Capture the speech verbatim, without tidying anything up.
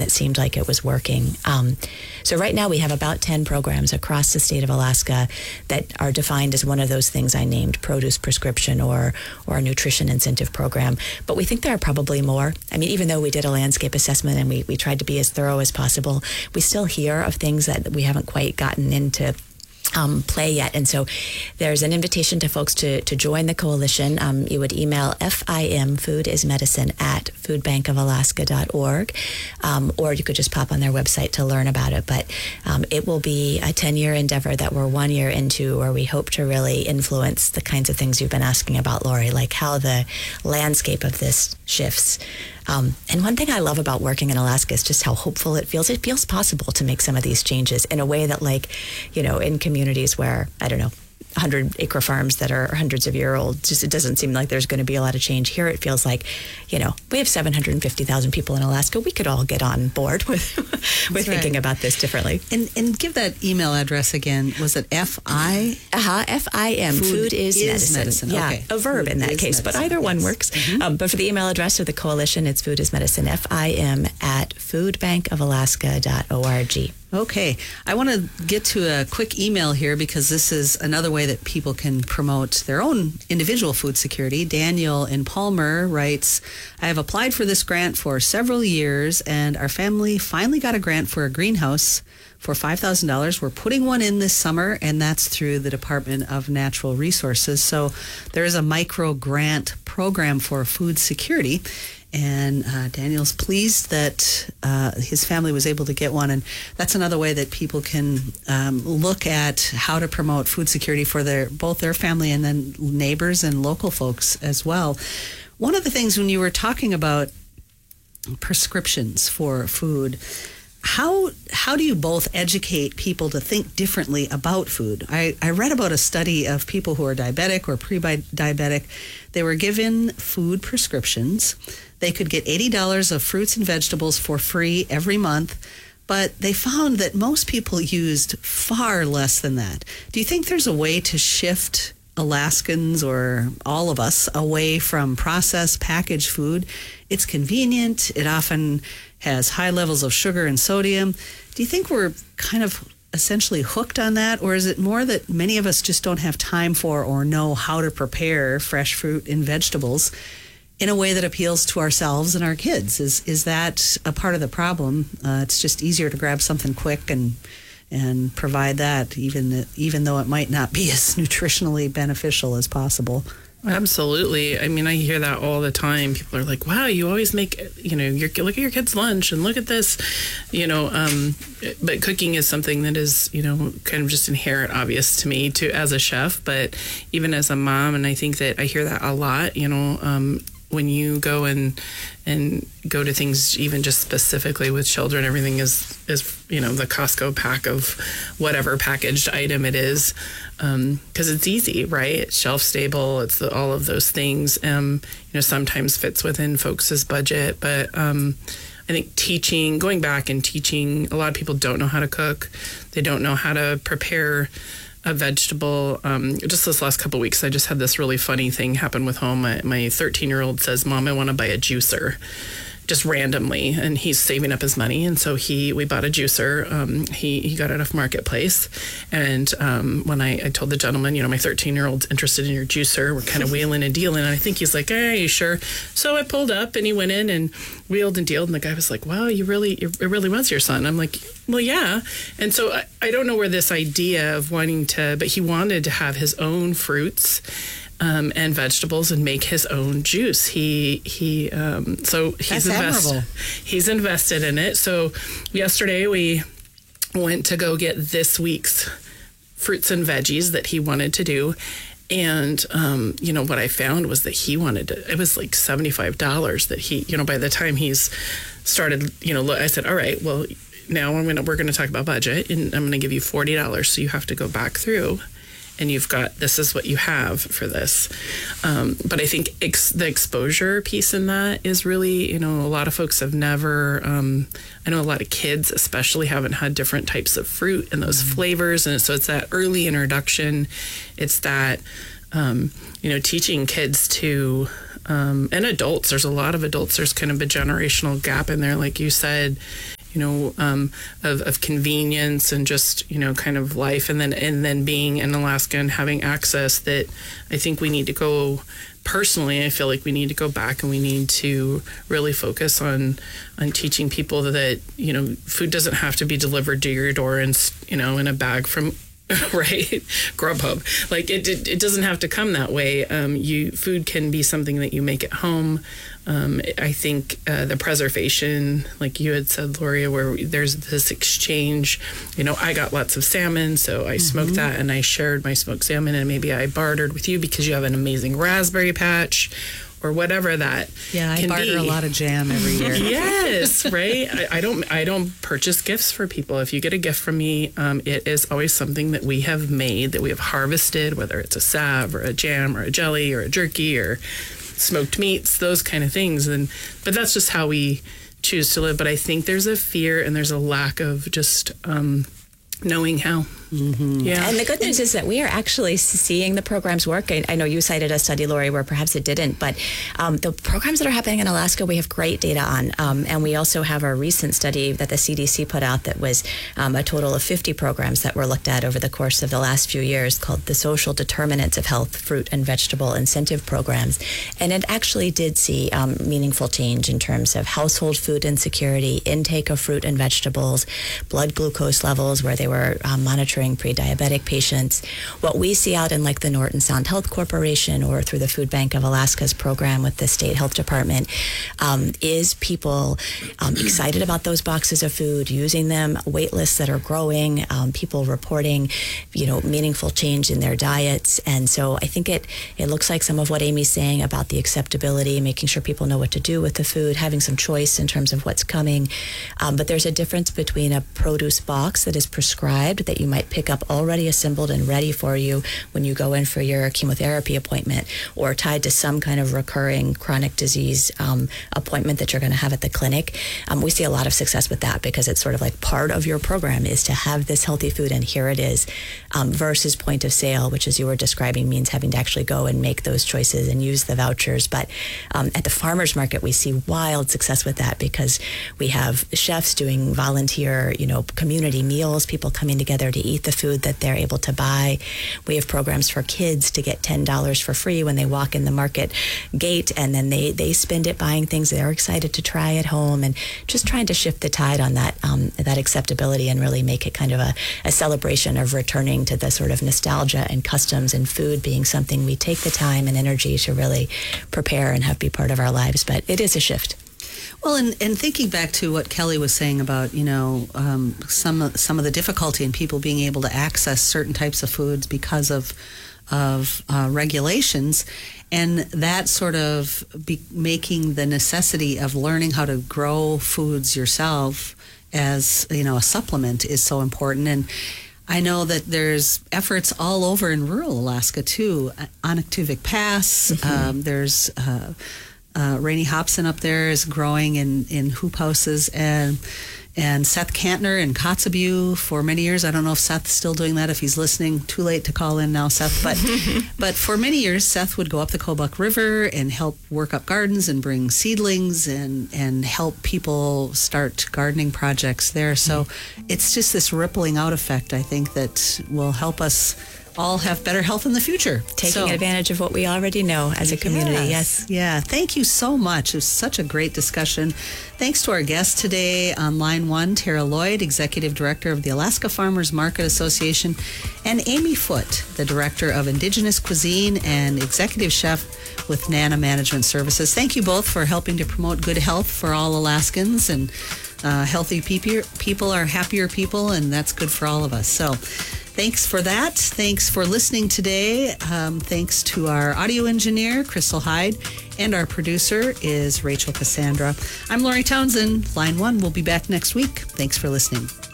it seemed like it was working. Um, so right now we have about ten programs across the state of Alaska that are defined as one of those things I named, produce prescription or or a nutrition incentive program. But we think there are probably more. I mean, even though we did a landscape assessment and we, we tried to be as thorough as possible, we still hear of things that we haven't quite gotten into Um, play yet. And so there's an invitation to folks to, to join the coalition. Um, you would email F I M, food is medicine, at food bank of alaska dot org, um, or you could just pop on their website to learn about it. But um, it will be a ten-year endeavor that we're one year into, where we hope to really influence the kinds of things you've been asking about, Lori, like how the landscape of this shifts. Um, and one thing I love about working in Alaska is just how hopeful it feels. It feels possible to make some of these changes in a way that, like, you know, in communities where, I don't know, one hundred acre farms that are hundreds of year old, just it doesn't seem like there's going to be a lot of change. Here it feels like, you know, we have seven hundred fifty thousand people in Alaska. We could all get on board with with thinking right. about this differently. And and give that email address again. Was it F I? Uh-huh, F I M. Food, Food is, is medicine. medicine. Yeah, okay. a verb Food in that case, medicine. but either yes. one works. Mm-hmm. Um, but for the email address of the coalition, it's Food is Medicine, F I M, at food bank of alaska dot org. Okay. I want to get to a quick email here because this is another way that people can promote their own individual food security. Daniel in Palmer writes, I have applied for this grant for several years, and our family finally got a grant for a greenhouse for five thousand dollars. We're putting one in this summer, and that's through the Department of Natural Resources. So there is a micro grant program for food security. And uh, Daniel's pleased that uh, his family was able to get one. And that's another way that people can um, look at how to promote food security for their both their family and then neighbors and local folks as well. One of the things when you were talking about prescriptions for food, how how do you both educate people to think differently about food? I, I read about a study of people who are diabetic or pre-diabetic. They were given food prescriptions. They could get eighty dollars of fruits and vegetables for free every month, but they found that most people used far less than that. Do you think there's a way to shift Alaskans or all of us away from processed packaged food? It's convenient. It often has high levels of sugar and sodium. Do you think we're kind of essentially hooked on that, or is it more that many of us just don't have time for or know how to prepare fresh fruit and vegetables in a way that appeals to ourselves and our kids? Is is that a part of the problem? Uh, it's just easier to grab something quick and and provide that, even even though it might not be as nutritionally beneficial as possible. Absolutely. I mean, I hear that all the time. People are like, wow, you always make, you know, your, look at your kid's lunch and look at this, you know, um, but cooking is something that is, you know, kind of just inherent obvious to me to as a chef, but even as a mom. And I think that I hear that a lot, you know, um, when you go and and go to things even just specifically with children, everything is, is you know, the Costco pack of whatever packaged item it is, because um, it's easy, right? It's shelf stable. It's the, all of those things, um, you know, sometimes fits within folks' budget. But um, I think teaching, going back and teaching, a lot of people don't know how to cook. They don't know how to prepare a vegetable. Um, just this last couple of weeks, I just had this really funny thing happen with home. My, my thirteen-year-old says, Mom, I want to buy a juicer, just randomly, and he's saving up his money, and so he we bought a juicer. Um, he he got it off Marketplace, and um, when I, I told the gentleman, you know, my thirteen-year-old's interested in your juicer, we're kind of wheeling and dealing, and I think he's like, hey, are you sure? So I pulled up, and he went in and wheeled and dealed, and the guy was like, wow, you really, it really was your son. I'm like, well, yeah. And so I, I don't know where this idea of wanting to, but he wanted to have his own fruits Um, and vegetables and make his own juice. He he um, so he's invested. He's invested in it. So yesterday we went to go get this week's fruits and veggies that he wanted to do, and um, you know what I found was that he wanted to. It was like seventy-five dollars that he. You know, by the time he's started, you know, I said, all right, well, now I'm gonna we're gonna talk about budget, and I'm gonna give you forty dollars. So you have to go back through. And you've got, this is what you have for this. Um, but I think ex- the exposure piece in that is really, you know, a lot of folks have never, um, I know a lot of kids especially haven't had different types of fruit and those mm-hmm. flavors. And so it's that early introduction. It's that, um, you know, teaching kids to, um, and adults, there's a lot of adults, there's kind of a generational gap in there. Like you said, you know, um, of, of convenience and just, you know, kind of life. And then, and then being in Alaska and having access, that I think we need to go, personally, I feel like we need to go back and we need to really focus on, on teaching people that, you know, food doesn't have to be delivered to your door and, you know, in a bag from, right, Grubhub. Like it, it, it doesn't have to come that way. Um, you food can be something that you make at home. Um, I think uh, the preservation, like you had said, Gloria, where there's this exchange. You know, I got lots of salmon, so I mm-hmm. smoked that, and I shared my smoked salmon, and maybe I bartered with you because you have an amazing raspberry patch, or whatever that yeah I can barter be. A lot of jam every year. Yes, right. I, I don't I don't purchase gifts for people. If you get a gift from me, um, it is always something that we have made, that we have harvested, whether it's a salve or a jam or a jelly or a jerky or smoked meats, those kind of things. And but that's just how we choose to live. But I think there's a fear and there's a lack of just um, knowing how. Mm-hmm. Yeah. And the good news is that we are actually seeing the programs work. I, I know you cited a study, Lori, where perhaps it didn't, but um, the programs that are happening in Alaska, we have great data on. Um, and we also have a recent study that the C D C put out that was um, a total of fifty programs that were looked at over the course of the last few years, called the Social Determinants of Health, Fruit and Vegetable Incentive Programs. And it actually did see um, meaningful change in terms of household food insecurity, intake of fruit and vegetables, blood glucose levels, where they were um, monitoring pre-diabetic patients. What we see out in like the Norton Sound Health Corporation or through the Food Bank of Alaska's program with the state health department um, is people um, excited about those boxes of food, using them, wait lists that are growing, um, people reporting, you know, meaningful change in their diets. And so I think it, it looks like some of what Amy's saying about the acceptability, making sure people know what to do with the food, having some choice in terms of what's coming. Um, but there's a difference between a produce box that is prescribed, that you might pick up already assembled and ready for you when you go in for your chemotherapy appointment, or tied to some kind of recurring chronic disease um, appointment that you're going to have at the clinic. Um, we see a lot of success with that because it's sort of like part of your program is to have this healthy food, and here it is, um, versus point of sale, which, as you were describing, means having to actually go and make those choices and use the vouchers. But um, at the farmers market, we see wild success with that because we have chefs doing volunteer, you know, community meals, people coming together to eat the food that they're able to buy. We have programs for kids to get ten dollars for free when they walk in the market gate, and then they, they spend it buying things they're excited to try at home, and just trying to shift the tide on that um, that acceptability and really make it kind of a, a celebration of returning to the sort of nostalgia and customs and food being something we take the time and energy to really prepare and have be part of our lives. But it is a shift. Well, and, and thinking back to what Kelly was saying about, you know, um, some some of the difficulty in people being able to access certain types of foods because of of uh, regulations, and that sort of be making the necessity of learning how to grow foods yourself as, you know, a supplement is so important. And I know that there's efforts all over in rural Alaska too. Onuktivik Pass, mm-hmm. um, there's uh, Uh, Rainey Hobson up there is growing in, in hoop houses, and and Seth Kantner in Kotzebue for many years. I don't know if Seth's still doing that, if he's listening. Too late to call in now, Seth. But but for many years, Seth would go up the Kobuk River and help work up gardens and bring seedlings and, and help people start gardening projects there. So mm-hmm. it's just this rippling out effect, I think, that will help us all have better health in the future. Taking so, advantage of what we already know as a community. Yes. yes. Yeah. Thank you so much. It was such a great discussion. Thanks to our guest today on line one, Tara Lloyd, Executive Director of the Alaska Farmers Market Association, and Amy Foote, the Director of Indigenous Cuisine and Executive Chef with Nana Management Services. Thank you both for helping to promote good health for all Alaskans, and uh, healthy people, people are happier people, and that's good for all of us. So thanks for that. Thanks for listening today. Um, thanks to our audio engineer, Crystal Hyde, and our producer is Rachel Cassandra. I'm Lori Townsend. Line one will be back next week. Thanks for listening.